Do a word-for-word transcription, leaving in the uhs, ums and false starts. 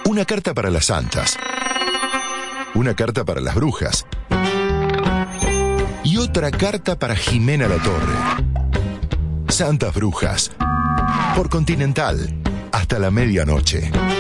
Una carta para las santas. Una carta para las brujas. Y otra carta para Jimena Latorre. Santas Brujas. Por Continental. Hasta la medianoche.